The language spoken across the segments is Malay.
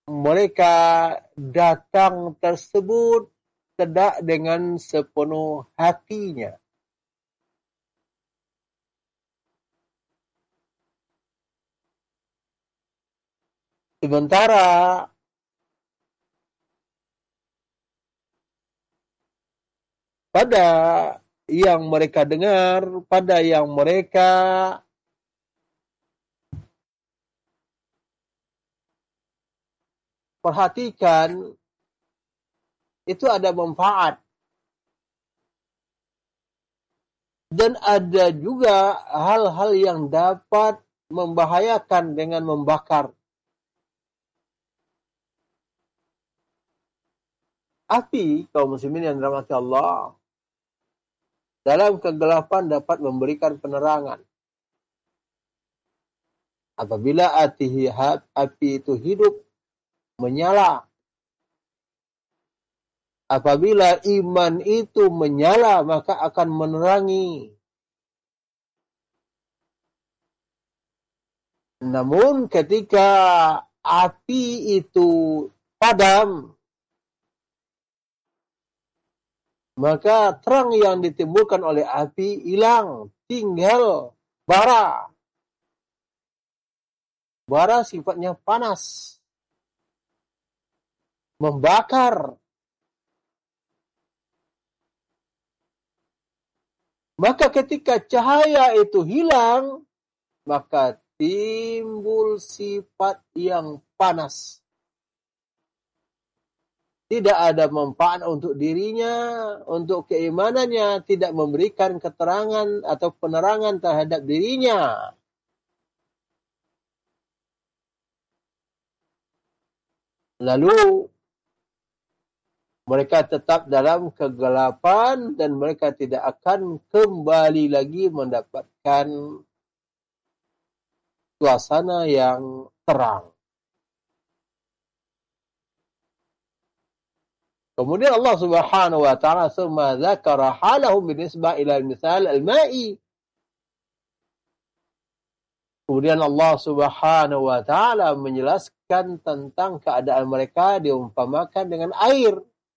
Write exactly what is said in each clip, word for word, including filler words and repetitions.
mereka datang tersebut tidak dengan sepenuh hatinya. Sementara pada yang mereka dengar, pada yang mereka perhatikan, itu ada manfaat. Dan ada juga hal-hal yang dapat membahayakan dengan membakar. Api, kaum muslimin yang dirahmati Allah, dalam kegelapan dapat memberikan penerangan. Apabila api, api itu hidup, menyala. Apabila iman itu menyala, maka akan menerangi. Namun ketika api itu padam, maka terang yang ditimbulkan oleh api hilang, tinggal bara. Bara sifatnya panas, membakar. Maka ketika cahaya itu hilang, maka timbul sifat yang panas. Tidak ada manfaat untuk dirinya, untuk keimanannya, tidak memberikan keterangan atau penerangan terhadap dirinya. Lalu mereka tetap dalam kegelapan dan mereka tidak akan kembali lagi mendapatkan suasana yang terang. Kemudian Allah Subhanahu wa taala summa dzakara halahum binisbah ila al-misal al-ma'i. Kemudian Allah Subhanahu wa taala menjelaskan tentang keadaan mereka diumpamakan dengan air.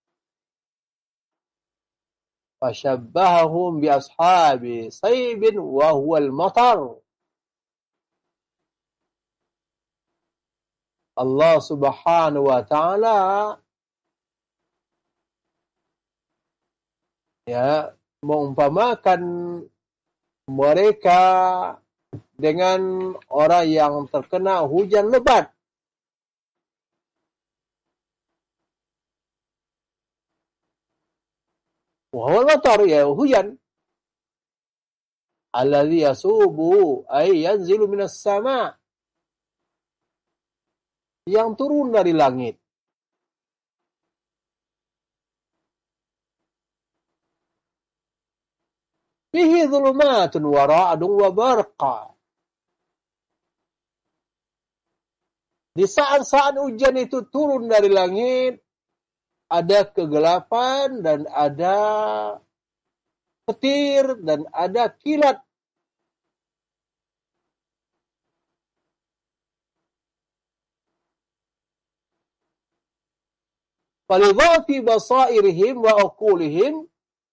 Fashabbahahum bi ashabi saybin wa huwa al-matar. Allah Subhanahu wa taala ya mengumpamakan mereka dengan orang yang terkena hujan lebat. Wahwal matar, ya hujan. Alladhi yasubu ay yanzilu minas sama, yang turun dari langit. Fihi dhulumatun wa ra'dun wa barqa. Di saat-saat hujan itu turun dari langit, ada kegelapan dan ada petir dan ada kilat. Falidhafi basairihim wa uqulihim,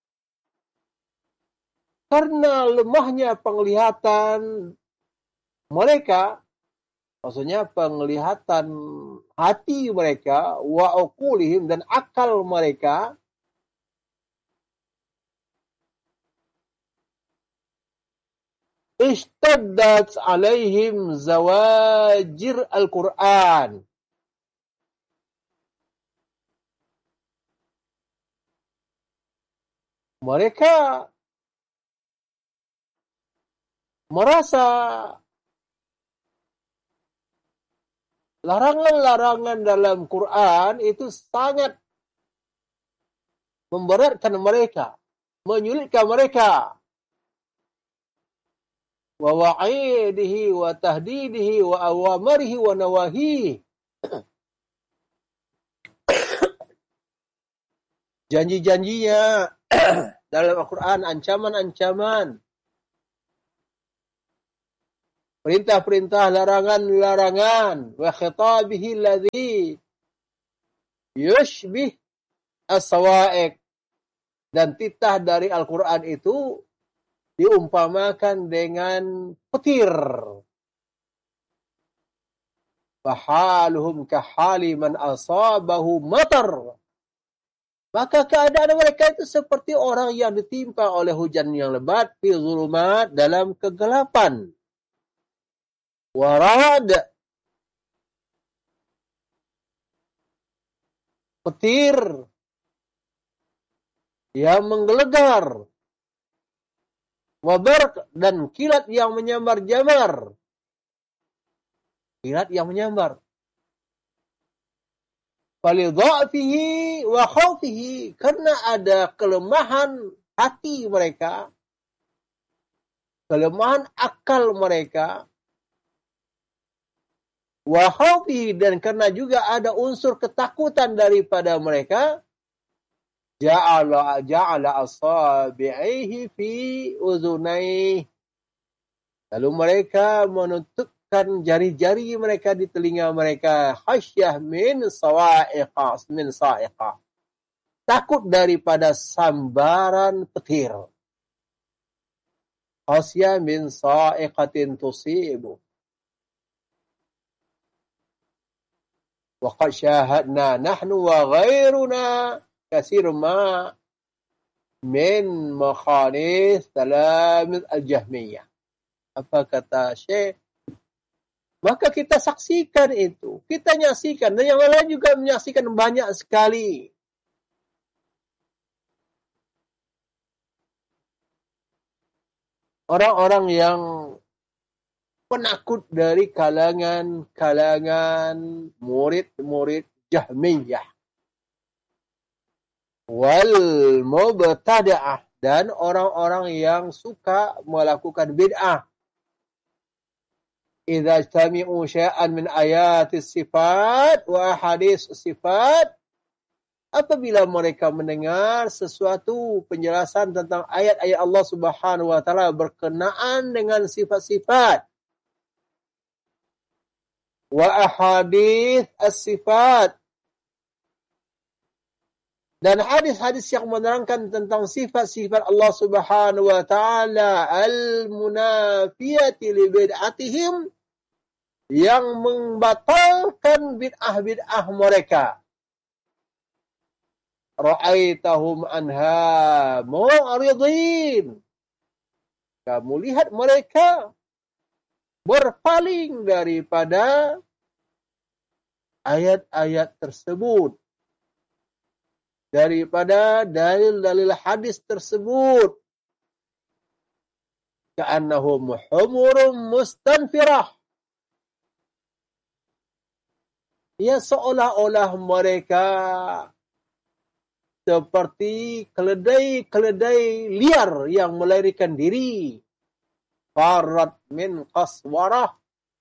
karena lemahnya penglihatan mereka, maksudnya penglihatan hati mereka, wa uqulihim, dan akal mereka, ishtaddat alaihim zawajir al-Quran. Mereka merasa larangan-larangan dalam Quran itu sangat memberatkan mereka, menyulitkan mereka. Wa wa'idihi wa tahdidihi wa awamarihi wa nawahihi. Janji-janjinya dalam Al-Quran, ancaman-ancaman. perintah-perintah, larangan-larangan, wa khitabihi alladhi yushbih as-sawa'iq, dan titah dari Al-Quran itu diumpamakan dengan petir. Fahaluhum kahali man asabahu matar. Maka keadaan mereka itu seperti orang yang ditimpa oleh hujan yang lebat, fi zulumat, dalam kegelapan. Warad, petir yang menggelegar. Wabarq, dan kilat yang menyambar-jambar. Kilat yang menyambar. Falidha'fihi wa khawfihi, karena ada kelemahan hati mereka, kelemahan akal mereka, wa khawfihi, dan karena juga ada unsur ketakutan daripada mereka, ja'ala ja'ala asabi'ihi fi udhunaihi, lalu mereka menutupkan jari-jari mereka di telinga mereka, khasyah min sawa'iqa, min sa'iqa, takut daripada sambaran petir. Khasyah min sa'iqatin tusibu. Wa qad syahadna nahnu wa ghairuna kasir ma min makhanis talamid al-Jahmiyah. Apa kata Syekh? Maka kita saksikan itu. Kita nyaksikan. Dan yang lain juga menyaksikan banyak sekali. Orang-orang yang penakut dari kalangan-kalangan murid-murid Jahmiyah. Wal mubtada'ah, dan orang-orang yang suka melakukan bid'ah. Idza istami'u syai'an min ayatis sifat wa ahadits sifat, apabila mereka mendengar sesuatu penjelasan tentang ayat-ayat Allah Subhanahu wa taala berkenaan dengan sifat-sifat, wa ahadits as-sifat, dan hadis-hadis yang menerangkan tentang sifat-sifat Allah Subhanahu wa taala al-munafiyati li bid'atihim, yang membatalkan bid'ah-bid'ah mereka. Ra'aitahum anha mu'ridin. Kamu lihat mereka berpaling daripada ayat-ayat tersebut, daripada dalil-dalil hadis tersebut. Ka'annahum humurum mustanfirah. Ya, seolah-olah mereka seperti keledai-keledai liar yang melarikan diri. Farat min qaswarah,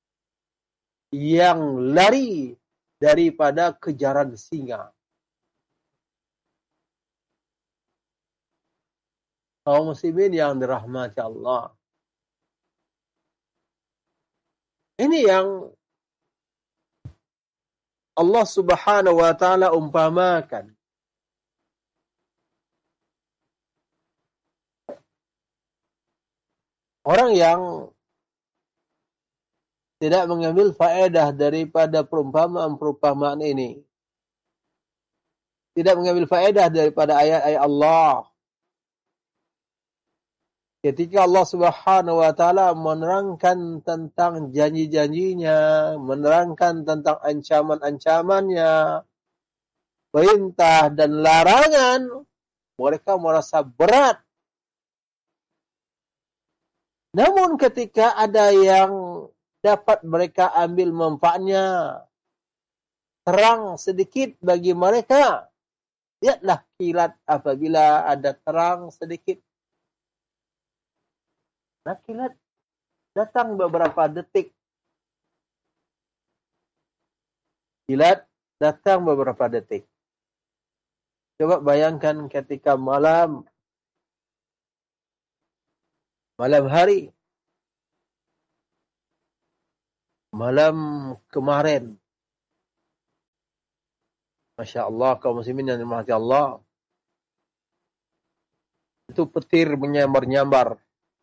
yang lari daripada kejaran singa. Kaum muslimin yang dirahmati Allah. Ini yang Allah Subhanahu wa taala umpamakan. Orang yang tidak mengambil faedah daripada perumpamaan-perumpamaan ini, tidak mengambil faedah daripada ayat-ayat Allah, ketika Allah Subhanahu wa taala menerangkan tentang janji-janjinya, menerangkan tentang ancaman-ancamannya, perintah dan larangan, mereka merasa berat. Namun ketika ada yang dapat mereka ambil manfaatnya, terang sedikit bagi mereka, lihatlah kilat apabila ada terang sedikit. Nah, kilat datang beberapa detik. Kilat datang beberapa detik. Coba bayangkan ketika malam, malam hari, malam kemarin. Masya Allah, kaum muslimin yang dirahmati Allah. Itu petir menyambar-nyambar.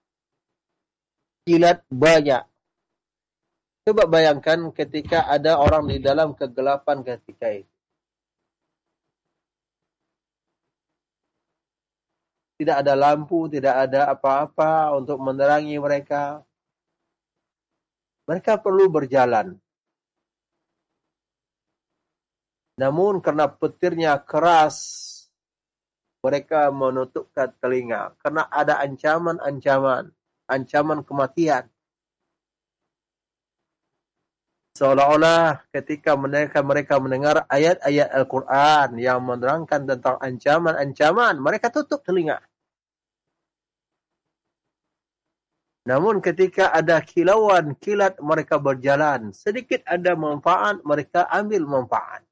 Kilat banyak. Coba bayangkan ketika ada orang di dalam kegelapan ketika itu. Tidak ada lampu, tidak ada apa-apa untuk menerangi mereka. Mereka perlu berjalan. Namun karena petirnya keras, mereka menutupkan telinga. Karena ada ancaman-ancaman, ancaman kematian. Seolah-olah ketika mereka mereka mendengar ayat-ayat Al-Quran yang menerangkan tentang ancaman-ancaman, mereka tutup telinga. Namun ketika ada kilauan, kilat, mereka berjalan. Sedikit ada manfaat, mereka ambil manfaat.